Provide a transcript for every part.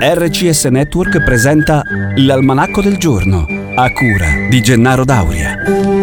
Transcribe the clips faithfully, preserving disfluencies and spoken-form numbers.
R C S Network presenta l'Almanacco del Giorno, a cura di Gennaro Dauria.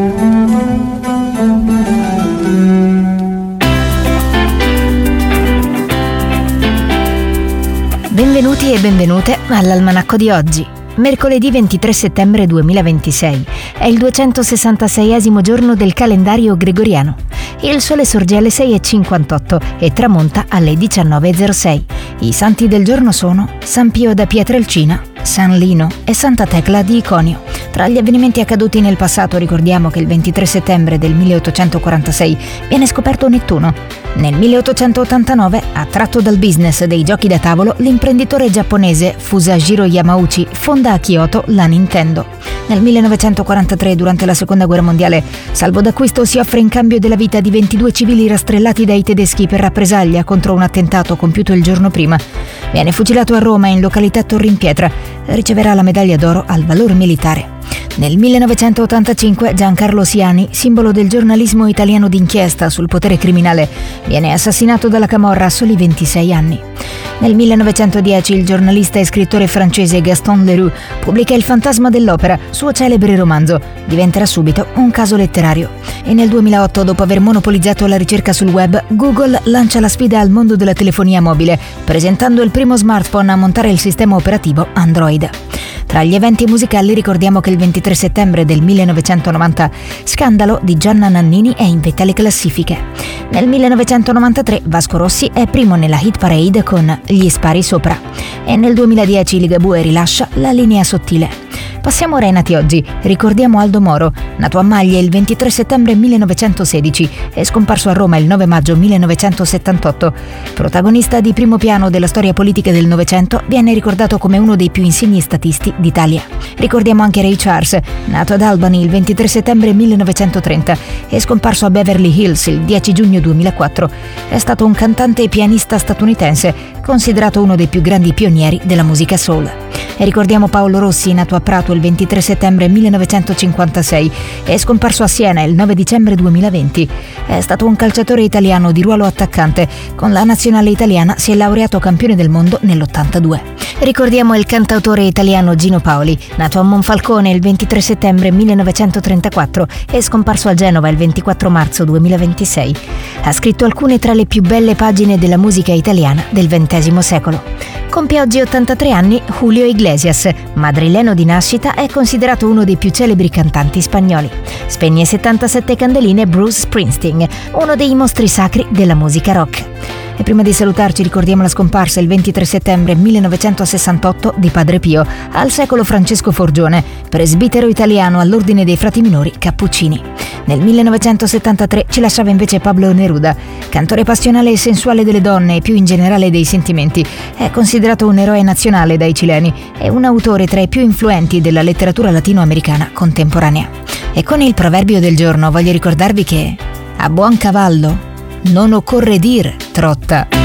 Benvenuti e benvenute all'Almanacco di oggi. Mercoledì ventitré settembre duemilaventisei. È il duecentosessantaseiesimo giorno del calendario gregoriano. Il sole sorge alle sei e cinquantotto e tramonta alle diciannove e zero sei. I santi del giorno sono San Pio da Pietrelcina, San Lino e Santa Tecla di Iconio. Tra gli avvenimenti accaduti nel passato ricordiamo che il ventitré settembre del milleottocentoquarantasei viene scoperto Nettuno. Nel milleottocentottantanove, attratto dal business dei giochi da tavolo, l'imprenditore giapponese Fusajiro Yamauchi fonda a Kyoto la Nintendo. Nel millenovecentoquarantatré, durante la Seconda Guerra Mondiale, salvo d'acquisto si offre in cambio della vita di ventidue civili rastrellati dai tedeschi per rappresaglia contro un attentato compiuto il giorno prima. Viene fucilato a Roma in località Torrimpietra. Riceverà la medaglia d'oro al valor militare. Nel millenovecentottantacinque Giancarlo Siani, simbolo del giornalismo italiano d'inchiesta sul potere criminale, viene assassinato dalla camorra a soli ventisei anni. Nel millenovecentodieci il giornalista e scrittore francese Gaston Leroux pubblica Il fantasma dell'opera, suo celebre romanzo. Diventerà subito un caso letterario. E nel duemilaotto, dopo aver monopolizzato la ricerca sul web, Google lancia la sfida al mondo della telefonia mobile, presentando il primo smartphone a montare il sistema operativo Android. Tra gli eventi musicali ricordiamo che il ventitré settembre del millenovecentonovanta Scandalo di Gianna Nannini è in vetta alle classifiche. Nel millenovecentonovantatré Vasco Rossi è primo nella hit parade con Gli spari sopra. E nel duemiladieci Ligabue rilascia La linea sottile. Passiamo ora ai nati oggi. Ricordiamo Aldo Moro, nato a Maglie il ventitré settembre millenovecentosedici e scomparso a Roma il nove maggio millenovecentosettantotto. Protagonista di primo piano della storia politica del Novecento, viene ricordato come uno dei più insigni statisti d'Italia. Ricordiamo anche Ray Charles, nato ad Albany il ventitré settembre millenovecentotrenta e scomparso a Beverly Hills il dieci giugno duemilaquattro. È stato un cantante e pianista statunitense, considerato uno dei più grandi pionieri della musica soul. E ricordiamo Paolo Rossi, nato a Prato il ventitré settembre millenovecentocinquantasei e scomparso a Siena il nove dicembre duemilaventi. È stato un calciatore italiano di ruolo attaccante. Con la nazionale italiana si è laureato campione del mondo nell'ottantadue. Ricordiamo il cantautore italiano Gino Paoli, nato a Monfalcone il ventitré settembre millenovecentotrentaquattro e scomparso a Genova il ventiquattro marzo duemilaventisei. Ha scritto alcune tra le più belle pagine della musica italiana del ventesimo secolo. Compie oggi ottantatré anni Julio Iglesias, madrileno di nascita, è considerato uno dei più celebri cantanti spagnoli. Spegne settantasette candeline Bruce Springsteen, uno dei mostri sacri della musica rock. E prima di salutarci ricordiamo la scomparsa il ventitré settembre millenovecentosessantotto di Padre Pio, al secolo Francesco Forgione, presbitero italiano all'ordine dei frati minori cappuccini. Nel millenovecentosettantatré ci lasciava invece Pablo Neruda, cantore passionale e sensuale delle donne e più in generale dei sentimenti. È considerato un eroe nazionale dai cileni e un autore tra i più influenti della letteratura latinoamericana contemporanea. E con il proverbio del giorno voglio ricordarvi che a buon cavallo non occorre dir trotta.